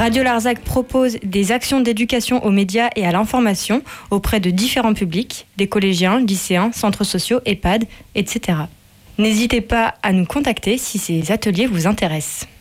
Radio Larzac propose des actions d'éducation aux médias et à l'information auprès de différents publics, des collégiens, lycéens, centres sociaux, EHPAD, etc. N'hésitez pas à nous contacter si ces ateliers vous intéressent.